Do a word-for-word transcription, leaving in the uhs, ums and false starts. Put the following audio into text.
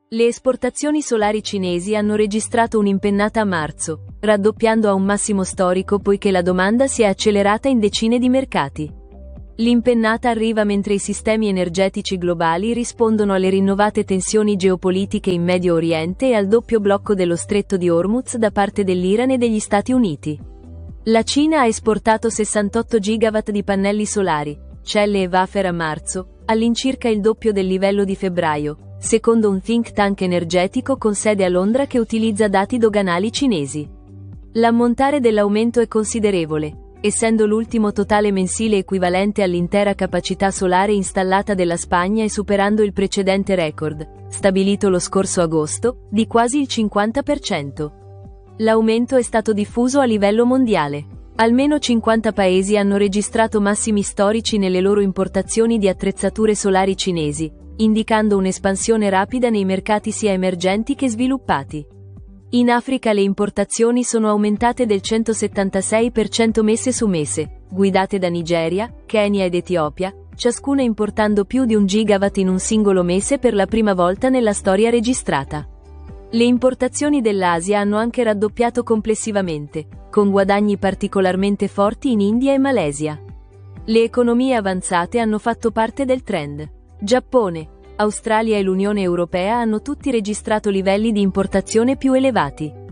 Le esportazioni solari cinesi hanno registrato un'impennata a marzo, raddoppiando a un massimo storico poiché la domanda si è accelerata in decine di mercati. L'impennata arriva mentre i sistemi energetici globali rispondono alle rinnovate tensioni geopolitiche in Medio Oriente e al doppio blocco dello Stretto di Hormuz da parte dell'Iran e degli Stati Uniti. La Cina ha esportato sessantotto gigawatt di pannelli solari, celle e wafer a marzo, all'incirca il doppio del livello di febbraio, secondo un think tank energetico con sede a Londra che utilizza dati doganali cinesi. L'ammontare dell'aumento è considerevole, essendo l'ultimo totale mensile equivalente all'intera capacità solare installata della Spagna e superando il precedente record, stabilito lo scorso agosto, di quasi il cinquanta per cento. L'aumento è stato diffuso a livello mondiale. Almeno cinquanta paesi hanno registrato massimi storici nelle loro importazioni di attrezzature solari cinesi, indicando un'espansione rapida nei mercati sia emergenti che sviluppati. In Africa le importazioni sono aumentate del centosettantasei per cento mese su mese, guidate da Nigeria, Kenya ed Etiopia, ciascuna importando più di un gigawatt in un singolo mese per la prima volta nella storia registrata. Le importazioni dell'Asia hanno anche raddoppiato complessivamente, con guadagni particolarmente forti in India e Malesia. Le economie avanzate hanno fatto parte del trend. Giappone, Australia e l'Unione Europea hanno tutti registrato livelli di importazione più elevati.